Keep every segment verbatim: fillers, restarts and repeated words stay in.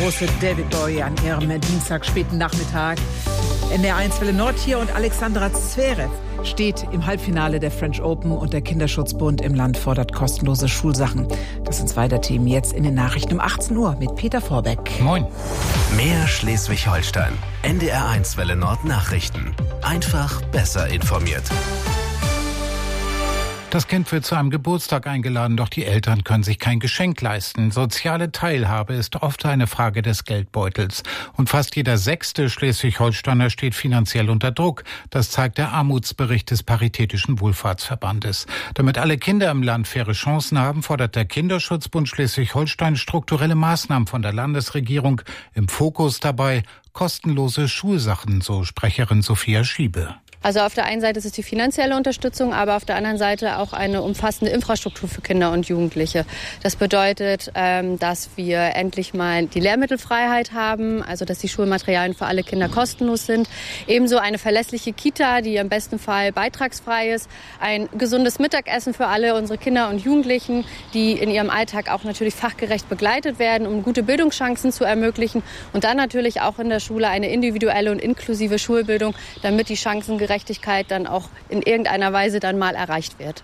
große David Bowie an ihrem Dienstag späten Nachmittag. N D R eins Welle Nord hier und Alexandra Zverev steht im Halbfinale der French Open und der Kinderschutzbund im Land fordert kostenlose Schulsachen. Das sind zwei der Themen jetzt in den Nachrichten um achtzehn Uhr mit Peter Vorbeck. Moin. Mehr Schleswig-Holstein. N D R eins Welle Nord Nachrichten. Einfach besser informiert. Das Kind wird zu einem Geburtstag eingeladen, doch die Eltern können sich kein Geschenk leisten. Soziale Teilhabe ist oft eine Frage des Geldbeutels. Und fast jeder sechste Schleswig-Holsteiner steht finanziell unter Druck. Das zeigt der Armutsbericht des Paritätischen Wohlfahrtsverbandes. Damit alle Kinder im Land faire Chancen haben, fordert der Kinderschutzbund Schleswig-Holstein strukturelle Maßnahmen von der Landesregierung. Im Fokus dabei kostenlose Schulsachen, so Sprecherin Sophia Schiebe. Also auf der einen Seite ist es die finanzielle Unterstützung, aber auf der anderen Seite auch eine umfassende Infrastruktur für Kinder und Jugendliche. Das bedeutet, dass wir endlich mal die Lehrmittelfreiheit haben, also dass die Schulmaterialien für alle Kinder kostenlos sind. Ebenso eine verlässliche Kita, die im besten Fall beitragsfrei ist. Ein gesundes Mittagessen für alle unsere Kinder und Jugendlichen, die in ihrem Alltag auch natürlich fachgerecht begleitet werden, um gute Bildungschancen zu ermöglichen. Und dann natürlich auch in der Schule eine individuelle und inklusive Schulbildung, damit die Chancen Gerechtigkeit dann auch in irgendeiner Weise dann mal erreicht wird.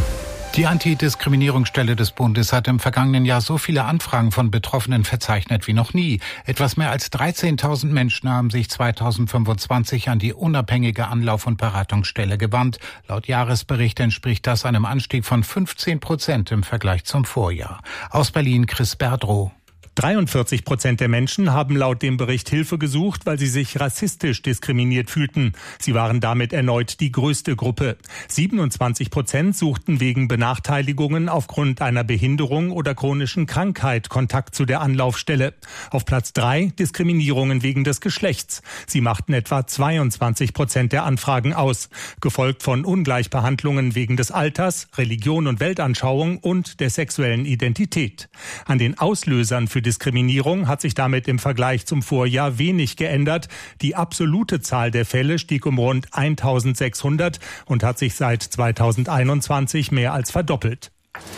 Die Antidiskriminierungsstelle des Bundes hat im vergangenen Jahr so viele Anfragen von Betroffenen verzeichnet wie noch nie. Etwas mehr als dreizehntausend Menschen haben sich zweitausendfünfundzwanzig an die unabhängige Anlauf- und Beratungsstelle gewandt. Laut Jahresbericht entspricht das einem Anstieg von fünfzehn Prozent im Vergleich zum Vorjahr. Aus Berlin Chris Berdrow. dreiundvierzig Prozent der Menschen haben laut dem Bericht Hilfe gesucht, weil sie sich rassistisch diskriminiert fühlten. Sie waren damit erneut die größte Gruppe. siebenundzwanzig Prozent suchten wegen Benachteiligungen aufgrund einer Behinderung oder chronischen Krankheit Kontakt zu der Anlaufstelle. Auf Platz drei Diskriminierungen wegen des Geschlechts. Sie machten etwa zweiundzwanzig Prozent der Anfragen aus, gefolgt von Ungleichbehandlungen wegen des Alters, Religion und Weltanschauung und der sexuellen Identität. An den Auslösern für Diskriminierung hat sich damit im Vergleich zum Vorjahr wenig geändert. Die absolute Zahl der Fälle stieg um rund eintausendsechshundert und hat sich seit zweitausendeinundzwanzig mehr als verdoppelt.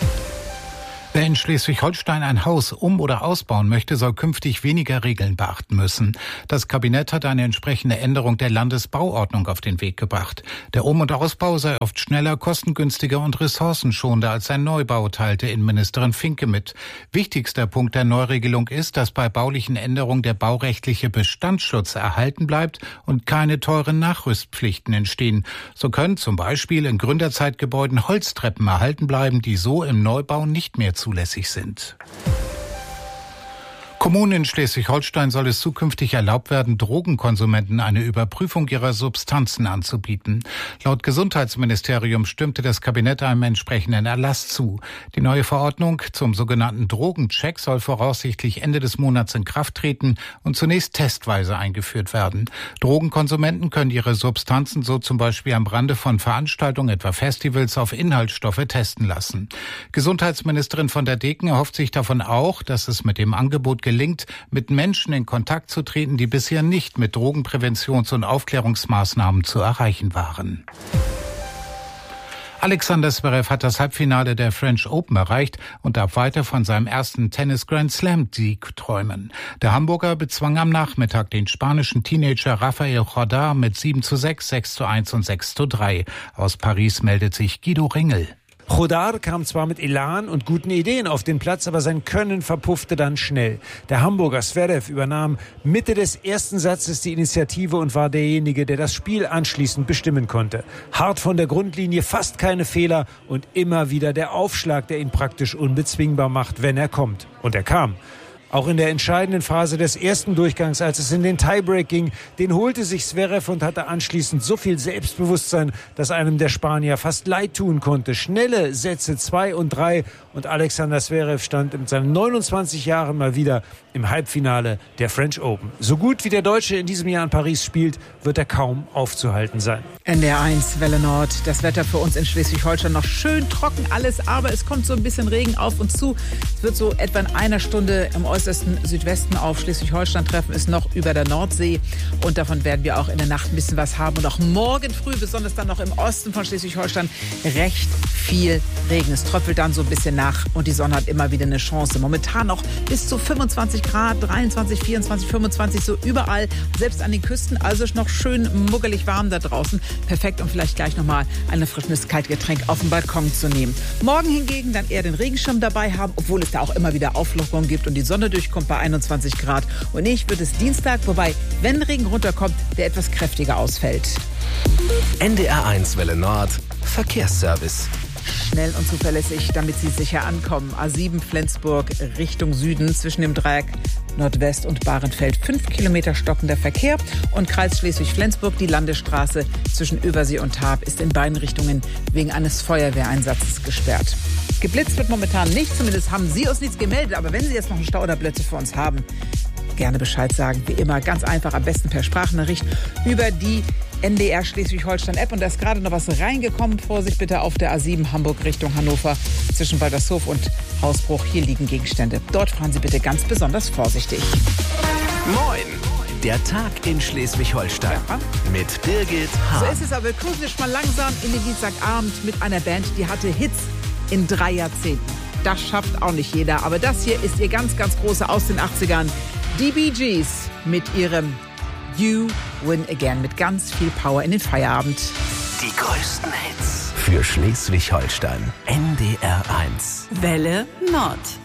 Wer in Schleswig-Holstein ein Haus um- oder ausbauen möchte, soll künftig weniger Regeln beachten müssen. Das Kabinett hat eine entsprechende Änderung der Landesbauordnung auf den Weg gebracht. Der Um- und Ausbau sei oft schneller, kostengünstiger und ressourcenschonender als ein Neubau, teilte Innenministerin Finke mit. Wichtigster Punkt der Neuregelung ist, dass bei baulichen Änderungen der baurechtliche Bestandsschutz erhalten bleibt und keine teuren Nachrüstpflichten entstehen. So können zum Beispiel in Gründerzeitgebäuden Holztreppen erhalten bleiben, die so im Neubau nicht mehr zulässig sind. Kommunen in Schleswig-Holstein soll es zukünftig erlaubt werden, Drogenkonsumenten eine Überprüfung ihrer Substanzen anzubieten. Laut Gesundheitsministerium stimmte das Kabinett einem entsprechenden Erlass zu. Die neue Verordnung zum sogenannten Drogencheck soll voraussichtlich Ende des Monats in Kraft treten und zunächst testweise eingeführt werden. Drogenkonsumenten können ihre Substanzen so zum Beispiel am Rande von Veranstaltungen, etwa Festivals, auf Inhaltsstoffe testen lassen. Gesundheitsministerin von der Deken erhofft sich davon auch, dass es mit dem Angebot gelingt, mit Menschen in Kontakt zu treten, die bisher nicht mit Drogenpräventions- und Aufklärungsmaßnahmen zu erreichen waren. Alexander Zverev hat das Halbfinale der French Open erreicht und darf weiter von seinem ersten Tennis-Grand-Slam-Sieg träumen. Der Hamburger bezwang am Nachmittag den spanischen Teenager Rafael Jordá mit sieben zu sechs, sechs zu eins und sechs zu drei. Aus Paris meldet sich Guido Ringel. Jordá kam zwar mit Elan und guten Ideen auf den Platz, aber sein Können verpuffte dann schnell. Der Hamburger Zverev übernahm Mitte des ersten Satzes die Initiative und war derjenige, der das Spiel anschließend bestimmen konnte. Hart von der Grundlinie, fast keine Fehler und immer wieder der Aufschlag, der ihn praktisch unbezwingbar macht, wenn er kommt. Und er kam. Auch in der entscheidenden Phase des ersten Durchgangs, als es in den Tiebreak ging, den holte sich Zverev und hatte anschließend so viel Selbstbewusstsein, dass einem der Spanier fast leid tun konnte. Schnelle Sätze zwei und drei und Alexander Zverev stand mit seinen neunundzwanzig Jahren mal wieder im Halbfinale der French Open. So gut wie der Deutsche in diesem Jahr in Paris spielt, wird er kaum aufzuhalten sein. N D R eins Welle Nord. Das Wetter für uns in Schleswig-Holstein noch schön trocken alles, aber es kommt so ein bisschen Regen auf uns zu. Es wird so etwa in einer Stunde im äußeren äußersten Südwesten auf Schleswig-Holstein treffen, ist noch über der Nordsee. Und davon werden wir auch in der Nacht ein bisschen was haben. Und auch morgen früh, besonders dann noch im Osten von Schleswig-Holstein, recht viel Regen. Es tröpfelt dann so ein bisschen nach und die Sonne hat immer wieder eine Chance. Momentan noch bis zu fünfundzwanzig Grad, dreiundzwanzig, vierundzwanzig, fünfundzwanzig, so überall. Selbst an den Küsten, also noch schön muggelig warm da draußen. Perfekt, um vielleicht gleich nochmal ein erfrischendes Kaltgetränk auf dem Balkon zu nehmen. Morgen hingegen dann eher den Regenschirm dabei haben, obwohl es da auch immer wieder Auflockerungen gibt und die Sonne durchkommt bei einundzwanzig Grad. Und ich wird es Dienstag, wobei, wenn Regen runterkommt, der etwas kräftiger ausfällt. N D R eins Welle Nord, Verkehrsservice. Schnell und zuverlässig, damit Sie sicher ankommen. A sieben Flensburg Richtung Süden zwischen dem Dreieck Nordwest und Bahrenfeld. Fünf Kilometer stockender Verkehr. Und Kreis Schleswig-Flensburg, die Landesstraße zwischen Übersee und Taab, ist in beiden Richtungen wegen eines Feuerwehreinsatzes gesperrt. Geblitzt wird momentan nicht, zumindest haben Sie uns nichts gemeldet. Aber wenn Sie jetzt noch einen Stau oder Blöcke für uns haben, gerne Bescheid sagen. Wie immer, ganz einfach, am besten per Sprachnachricht über die N D R Schleswig-Holstein-App. Und da ist gerade noch was reingekommen. Vorsicht bitte auf der A sieben Hamburg Richtung Hannover zwischen Waltershof und Hausbruch. Hier liegen Gegenstände. Dort fahren Sie bitte ganz besonders vorsichtig. Moin! Der Tag in Schleswig-Holstein Ja. mit Birgit So Hahn. ist es, aber wir cruisen jetzt mal langsam in den Dienstagabend mit einer Band, die hatte Hits in drei Jahrzehnten. Das schafft auch nicht jeder, aber das hier ist ihr ganz, ganz große aus den achtzigern. Die Bee Gees mit ihrem You Win Again mit ganz viel Power in den Feierabend. Die größten Hits für Schleswig-Holstein. N D R eins. Welle Nord.